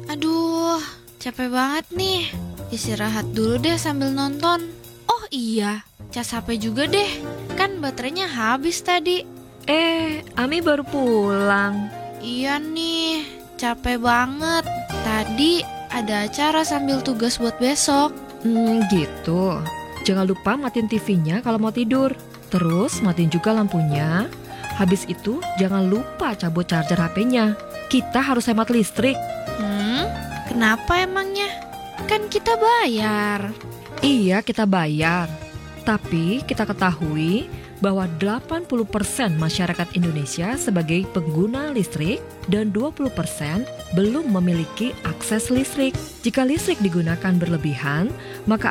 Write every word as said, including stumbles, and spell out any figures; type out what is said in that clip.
Aduh, capek banget nih. Istirahat dulu deh sambil nonton. Oh iya, cas H P juga deh. Kan baterainya habis tadi. Eh, Ami baru pulang. Iya nih, capek banget. Tadi ada acara sambil tugas buat besok. Hmm, gitu. Jangan lupa matiin T V-nya kalau mau tidur. Terus matiin juga lampunya. Habis itu jangan lupa cabut charger H P-nya. Kita harus hemat listrik. Hmm, kenapa emangnya? Kan kita bayar. Iya, kita bayar. Tapi kita ketahui bahwa delapan puluh persen masyarakat Indonesia sebagai pengguna listrik dan dua puluh persen belum memiliki akses listrik. Jika listrik digunakan berlebihan, maka